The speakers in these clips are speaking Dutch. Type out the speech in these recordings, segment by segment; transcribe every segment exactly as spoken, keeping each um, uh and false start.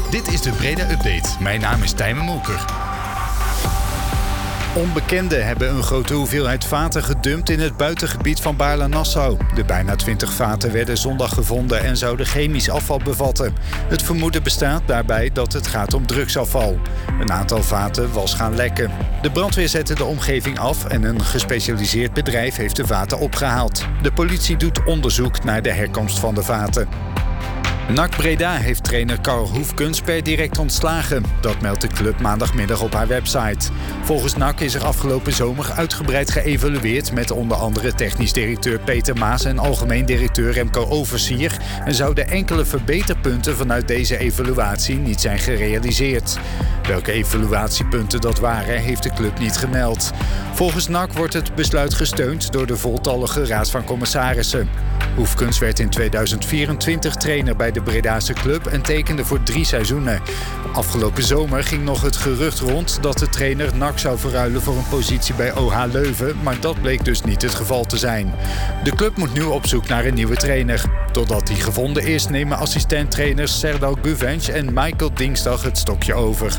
Dit is de Breda Update. Mijn naam is Tijmen Molker. Onbekenden hebben een grote hoeveelheid vaten gedumpt in het buitengebied van Baarle-Nassau. De bijna twintig vaten werden zondag gevonden en zouden chemisch afval bevatten. Het vermoeden bestaat daarbij dat het gaat om drugsafval. Een aantal vaten was gaan lekken. De brandweer zette de omgeving af en een gespecialiseerd bedrijf heeft de vaten opgehaald. De politie doet onderzoek naar de herkomst van de vaten. N A C Breda heeft trainer Karl Hoefkens per direct ontslagen. Dat meldt de club maandagmiddag op haar website. Volgens N A C is er afgelopen zomer uitgebreid geëvalueerd met onder andere technisch directeur Peter Maas en algemeen directeur Remco Oversier en zouden enkele verbeterpunten vanuit deze evaluatie niet zijn gerealiseerd. Welke evaluatiepunten dat waren, heeft de club niet gemeld. Volgens N A C wordt het besluit gesteund door de voltallige Raad van Commissarissen. Hoefkens werd in tweeduizend vierentwintig trainer bij de Bredase club en tekende voor drie seizoenen. Afgelopen zomer ging nog het gerucht rond dat de trainer N A C zou verruilen voor een positie bij O H Leuven, maar dat bleek dus niet het geval te zijn. De club moet nu op zoek naar een nieuwe trainer. Totdat die gevonden is, nemen assistent-trainers Serdal Guvenc en Michael Dingsdag het stokje over.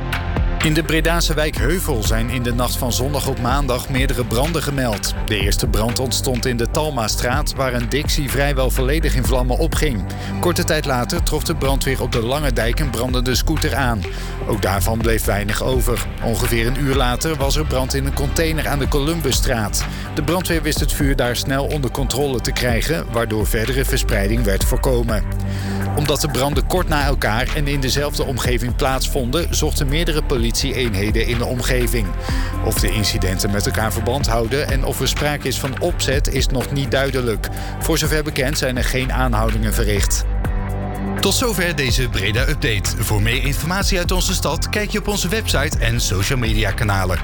In de Bredase wijk Heuvel zijn in de nacht van zondag op maandag meerdere branden gemeld. De eerste brand ontstond in de Talmastraat, waar een Dixie vrijwel volledig in vlammen opging. Korte tijd later trof de brandweer op de Lange Dijk een brandende scooter aan. Ook daarvan bleef weinig over. Ongeveer een uur later was er brand in een container aan de Columbusstraat. De brandweer wist het vuur daar snel onder controle te krijgen, waardoor verdere verspreiding werd voorkomen. Omdat de branden kort na elkaar en in dezelfde omgeving plaatsvonden, zochten meerdere politie-eenheden in de omgeving. Of de incidenten met elkaar verband houden en of er sprake is van opzet is nog niet duidelijk. Voor zover bekend zijn er geen aanhoudingen verricht. Tot zover deze Breda Update. Voor meer informatie uit onze stad kijk je op onze website en social media kanalen.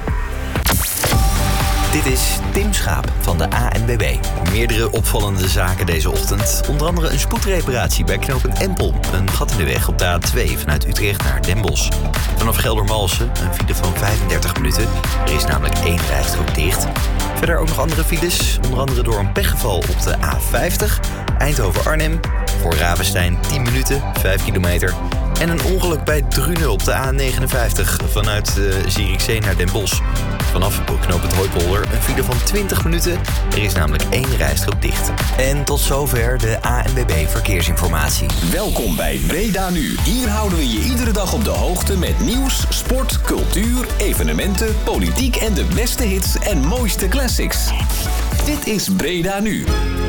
Dit is Tim Schaap van de A N W B. Meerdere opvallende zaken deze ochtend. Onder andere een spoedreparatie bij knooppunt Empel. Een gat in de weg op de A twee vanuit Utrecht naar Den Bosch. Vanaf Geldermalsen een file van vijfendertig minuten. Er is namelijk één rijstrook dicht. Verder ook nog andere files. Onder andere door een pechgeval op de A vijftig. Eindhoven-Arnhem. Voor Ravenstein tien minuten, vijf kilometer. En een ongeluk bij Drunen op de A negenenvijftig vanuit uh, Zierikzee naar Den Bosch. Vanaf knooppunt Hooipolder een file van twintig minuten. Er is namelijk één rijstrook dicht. En tot zover de A N W B Verkeersinformatie. Welkom bij Breda Nu. Hier houden we je iedere dag op de hoogte met nieuws, sport, cultuur, evenementen, politiek en de beste hits en mooiste classics. Dit is Breda Nu.